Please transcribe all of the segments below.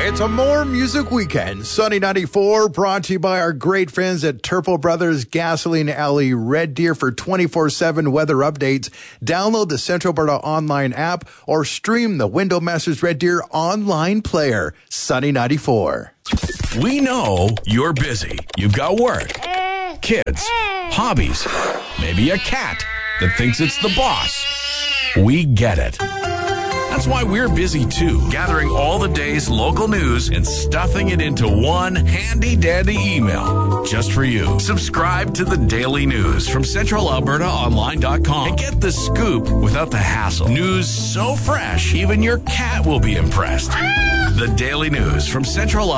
It's a More Music Weekend. Sunny 94 brought to you by our great friends at Turple Brothers Gasoline Alley Red Deer for 24/7 weather updates. Download the Central Alberta online app or stream the Window Masters Red Deer online player. Sunny 94. We know you're busy. You've got work, kids, hobbies, maybe a cat that thinks it's the boss. We get it. That's why we're busy too, gathering all the day's local news and stuffing it into one handy-dandy email just for you. Subscribe to the Daily News from CentralAlbertaOnline.com and get the scoop without the hassle. News so fresh, even your cat will be impressed. The Daily News from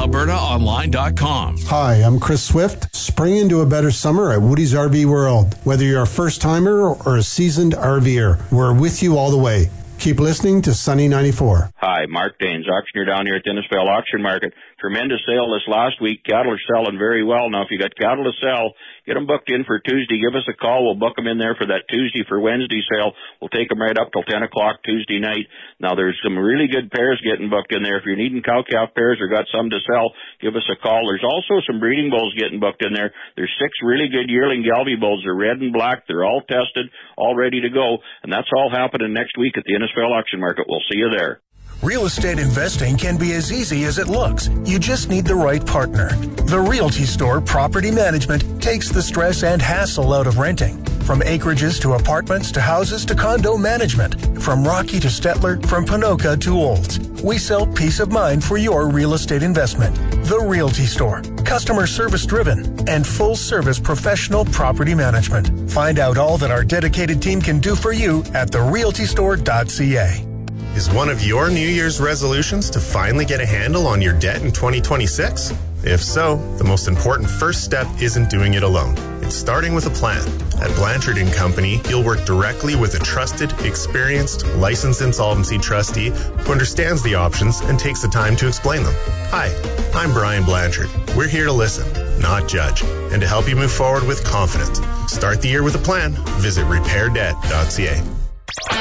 CentralAlbertaOnline.com. Hi, I'm Chris Swift. Spring into a better summer at Woody's RV World. Whether you're a first-timer or a seasoned RVer, we're with you all the way. Keep listening to Sunny 94. Hi, Mark Daines, auctioneer down here at Innisfail Auction Market. Tremendous sale this last week. Cattle are selling very well. Now, if you got cattle to sell, get them booked in for Tuesday. Give us a call. We'll book them in there for that Tuesday for Wednesday sale. We'll take them right up till 10 o'clock Tuesday night. Now, there's some really good pairs getting booked in there. If you're needing cow-calf pairs or got some to sell, give us a call. There's also some breeding bulls getting booked in there. There's 6 really good yearling Galvy bulls. They're red and black. They're all tested, all ready to go. And that's all happening next week at the Innisfail Auction Market. We'll see you there. Real estate investing can be as easy as it looks. You just need the right partner. The Realty Store Property Management takes the stress and hassle out of renting. From acreages to apartments to houses to condo management. From Rocky to Stettler, from Ponoka to Olds. We sell peace of mind for your real estate investment. The Realty Store. Customer service driven and full service professional property management. Find out all that our dedicated team can do for you at therealtystore.ca. Is one of your New Year's resolutions to finally get a handle on your debt in 2026? If so, the most important first step isn't doing it alone. It's starting with a plan. At Blanchard & Company, you'll work directly with a trusted, experienced, licensed insolvency trustee who understands the options and takes the time to explain them. Hi, I'm Brian Blanchard. We're here to listen, not judge, and to help you move forward with confidence. Start the year with a plan. Visit repairdebt.ca.